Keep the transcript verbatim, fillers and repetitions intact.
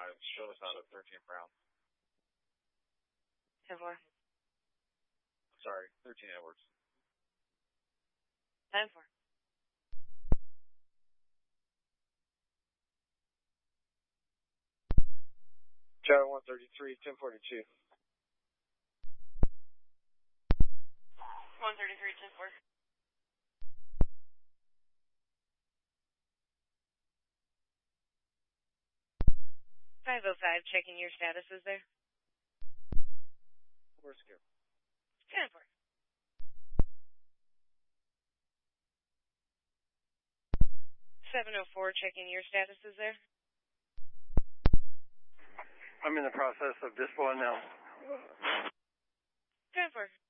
five, show us out of thirteen Brown. ten four. Sorry, thirteen Edwards. ten four. Tower one thirty-three, ten forty-two. one thirty-three, ten four. five oh five, checking your statuses there. Where's Skip? ten four. seven oh four, checking your statuses there. I'm in the process of dispo now. ten four.